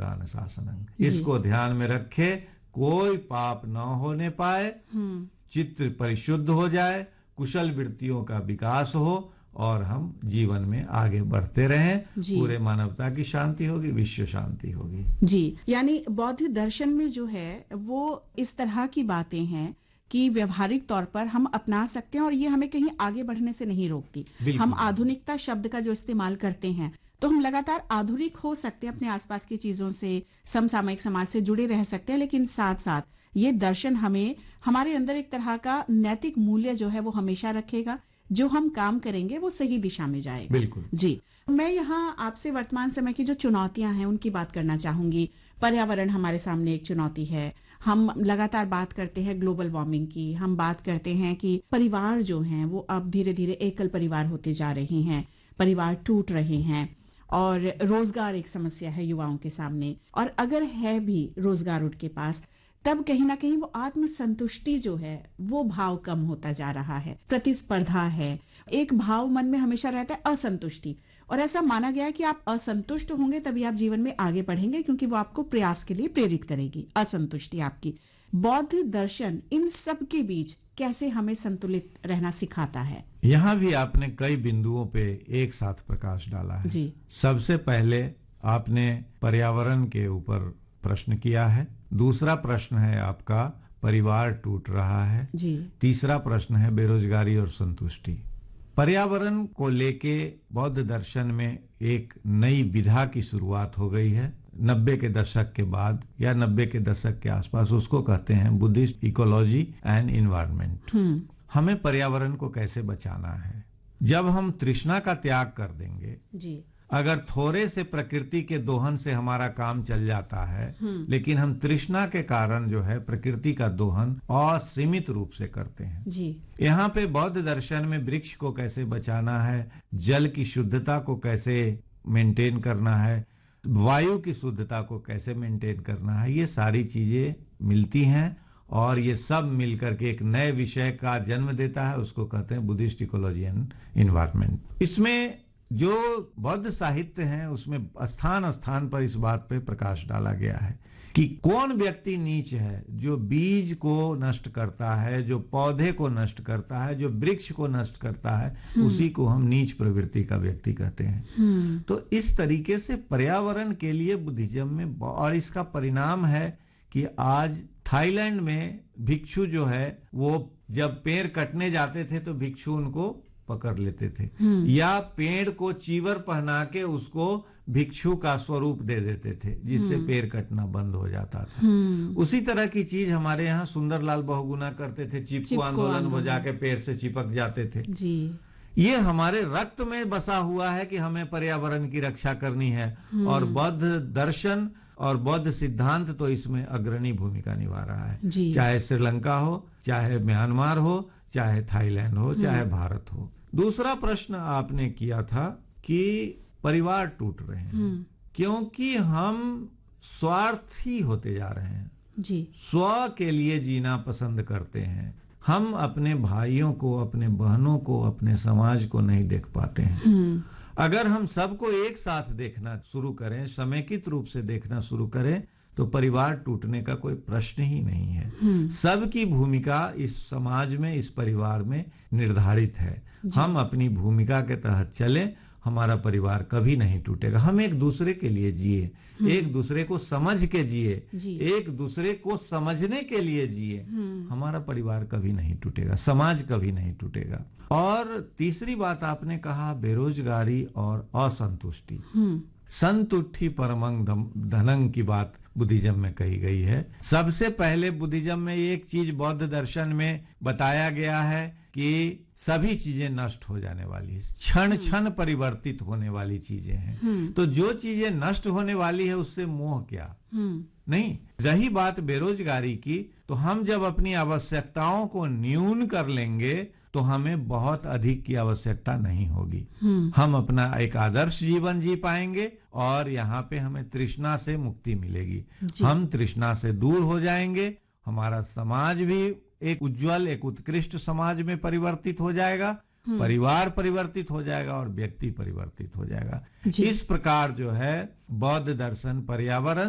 दान शासनम, इसको ध्यान में रखे, कोई पाप न होने पाए, चित्त परिशुद्ध हो जाए, कुशल वृत्तियों का विकास हो और हम जीवन में आगे बढ़ते रहें, पूरे मानवता की शांति होगी, विश्व शांति होगी। जी, यानी बौद्ध दर्शन में जो है वो इस तरह की बातें हैं कि व्यवहारिक तौर पर हम अपना सकते हैं और ये हमें कहीं आगे बढ़ने से नहीं रोकती। हम आधुनिकता शब्द का जो इस्तेमाल करते हैं तो हम लगातार आधुनिक हो सकते हैं, अपने आसपास की चीजों से, समसामयिक समाज से जुड़े रह सकते हैं, लेकिन साथ साथ ये दर्शन हमें हमारे अंदर एक तरह का नैतिक मूल्य जो है वो हमेशा रखेगा। जो हम काम करेंगे वो सही दिशा में जाएगा। बिल्कुल जी। मैं यहाँ आपसे वर्तमान समय की जो चुनौतियां हैं उनकी बात करना चाहूंगी। पर्यावरण हमारे सामने एक चुनौती है। हम लगातार बात करते हैं ग्लोबल वार्मिंग की, हम बात करते हैं कि परिवार जो हैं वो अब धीरे धीरे एकल परिवार होते जा रहे हैं, परिवार टूट रहे हैं, और रोजगार एक समस्या है युवाओं के सामने, और अगर है भी रोजगार उनके पास, तब कहीं ना कहीं वो आत्मसंतुष्टि जो है वो भाव कम होता जा रहा है, प्रतिस्पर्धा है, एक भाव मन में हमेशा रहता है असंतुष्टि, और ऐसा माना गया है कि आप असंतुष्ट होंगे तभी आप जीवन में आगे बढ़ेंगे, क्योंकि वो आपको प्रयास के लिए प्रेरित करेगी असंतुष्टि आपकी। बौद्ध दर्शन इन सब के बीच कैसे हमें संतुलित रहना सिखाता है? यहाँ भी आपने कई बिंदुओं पे एक साथ प्रकाश डाला है। जी। सबसे पहले आपने पर्यावरण के ऊपर प्रश्न किया है, दूसरा प्रश्न है आपका परिवार टूट रहा है, जी। तीसरा प्रश्न है बेरोजगारी और संतुष्टि। पर्यावरण को लेके बौद्ध दर्शन में एक नई विधा की शुरुआत हो गई है 90 के दशक के बाद या 90 के दशक के आसपास। उसको कहते हैं बुद्धिस्ट इकोलॉजी एंड इन्वायरमेंट। हमें पर्यावरण को कैसे बचाना है? जब हम तृष्णा का त्याग कर देंगे, जी। अगर थोड़े से प्रकृति के दोहन से हमारा काम चल जाता है, लेकिन हम तृष्णा के कारण जो है प्रकृति का दोहन असीमित रूप से करते हैं, जी। यहाँ पे बौद्ध दर्शन में वृक्ष को कैसे बचाना है, जल की शुद्धता को कैसे मेंटेन करना है, वायु की शुद्धता को कैसे मेंटेन करना है, ये सारी चीजें मिलती हैं और ये सब मिलकर के एक नए विषय का जन्म देता है। उसको कहते हैं बुद्धिस्ट इकोलॉजी एंड इन्वायरमेंट। इसमें जो बौद्ध साहित्य है उसमें स्थान स्थान पर इस बात पे प्रकाश डाला गया है कि कौन व्यक्ति नीच है, जो बीज को नष्ट करता है, जो पौधे को नष्ट करता है, जो वृक्ष को नष्ट करता है, उसी को हम नीच प्रवृत्ति का व्यक्ति कहते हैं। तो इस तरीके से पर्यावरण के लिए बुद्धिज्म में, और इसका परिणाम है कि आज थाईलैंड में भिक्षु जो है वो जब पेड़ कटने जाते थे तो भिक्षु उनको पकड़ लेते थे, या पेड़ को चीवर पहना के उसको भिक्षु का स्वरूप दे देते थे, जिससे पेड़ कटना बंद हो जाता था। उसी तरह की चीज हमारे यहाँ सुंदरलाल बहुगुना करते थे, चिपकू आंदोलन, वो जाके पेड़ से चिपक जाते थे, जी। ये हमारे रक्त में बसा हुआ है कि हमें पर्यावरण की रक्षा करनी है, और बौद्ध दर्शन और बौद्ध सिद्धांत तो इसमें अग्रणी भूमिका निभा रहा है, चाहे श्रीलंका हो, चाहे म्यांमार हो, चाहे थाईलैंड हो, चाहे भारत हो। दूसरा प्रश्न आपने किया था कि परिवार टूट रहे हैं क्योंकि हम स्वार्थी होते जा रहे हैं, जी। स्व के लिए जीना पसंद करते हैं। हम अपने भाइयों को, अपने बहनों को, अपने समाज को नहीं देख पाते हैं। अगर हम सबको एक साथ देखना शुरू करें, समेकित रूप से देखना शुरू करें, तो परिवार टूटने का कोई प्रश्न ही नहीं है। सबकी भूमिका इस समाज में, इस परिवार में निर्धारित है। हम अपनी भूमिका के तहत चलें, हमारा परिवार कभी नहीं टूटेगा। हम एक दूसरे के लिए जिए, एक दूसरे को समझ के जिए, एक दूसरे को समझने के लिए जिए, हमारा परिवार कभी नहीं टूटेगा, समाज कभी नहीं टूटेगा। और तीसरी बात आपने कहा बेरोजगारी और असंतुष्टि। संतुष्टि परमं धनं की बात बुद्धिज्म में कही गई है। सबसे पहले बुद्धिज्म में एक चीज बौद्ध दर्शन में बताया गया है कि सभी चीजें नष्ट हो जाने वाली है, क्षण क्षण परिवर्तित होने वाली चीजें हैं। तो जो चीजें नष्ट होने वाली है उससे मोह क्या? नहीं। रही बात बेरोजगारी की, तो हम जब अपनी आवश्यकताओं को न्यून कर लेंगे तो हमें बहुत अधिक की आवश्यकता नहीं होगी। हम अपना एक आदर्श जीवन जी पाएंगे और यहाँ पे हमें तृष्णा से मुक्ति मिलेगी। हम तृष्णा से दूर हो जाएंगे, हमारा समाज भी एक उज्जवल, एक उत्कृष्ट समाज में परिवर्तित हो जाएगा, परिवार परिवर्तित हो जाएगा और व्यक्ति परिवर्तित हो जाएगा। इस प्रकार जो है बौद्ध दर्शन पर्यावरण